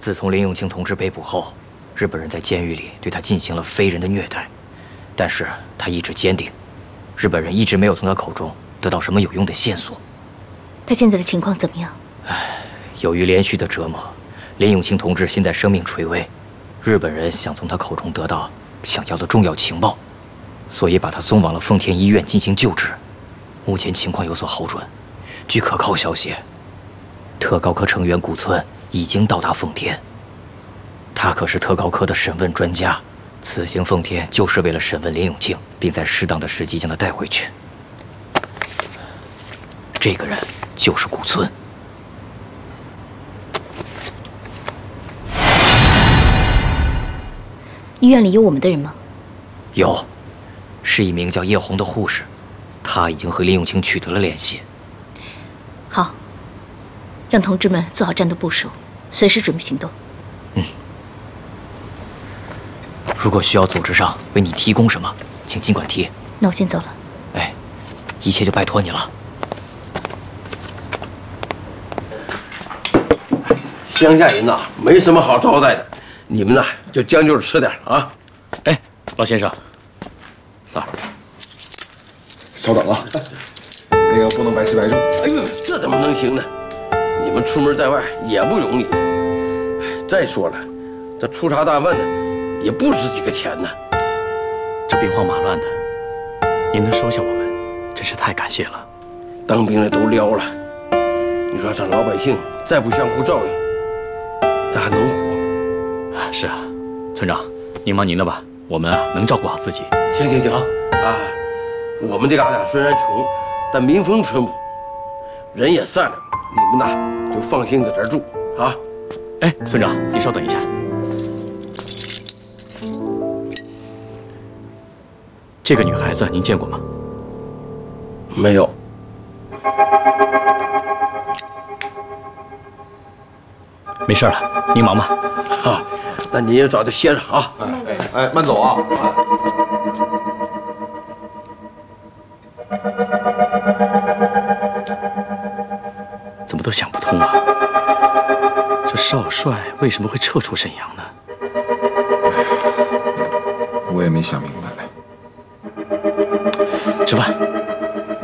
自从林永清同志被捕后，日本人在监狱里对他进行了非人的虐待，但是他意志坚定，日本人一直没有从他口中得到什么有用的线索。 他现在的情况怎么样？ 由于连续的折磨，林永清同志现在生命垂危，日本人想从他口中得到想要的重要情报，所以把他送往了奉天医院进行救治。目前情况有所好转，据可靠消息，特高科成员古村已经到达奉天。他可是特高科的审问专家，此行奉天就是为了审问林永清，并在适当的时机将他带回去。这个人就是古村。 医院里有我们的人吗？ 有，是一名叫叶红的护士，她已经和林永清取得了联系。 好，让同志们做好战斗部署，随时准备行动。 如果需要组织上为你提供什么，请尽管提。 那我先走了。 哎，一切就拜托你了。 乡下人呐，没什么好招待的，你们呐就将就着吃点啊。 哎，老先生，三儿， 稍等啊，那个不能白吃白住。 哎呦，这怎么能行呢？你们出门在外也不容易。再说了，这粗茶淡饭的也不值几个钱呢。 这兵荒马乱的，您能收下我们，真是太感谢了。 当兵的都撩了，你说咱老百姓再不相互照应，咋还能活？ 啊，是啊，村长，您忙您的吧，我们能照顾好自己。 行啊，我们这嘎达虽然穷，但民风淳朴，人也善良，你们呐就放心搁这儿住啊。 哎，村长，您稍等一下。这个女孩子您见过吗？ 没有。 没事了，您忙吧。 啊，那你也早点歇着啊。 哎，慢走啊。 怎么都想不通啊！这少帅为什么会撤出沈阳呢？ 我也没想明白。 吃饭。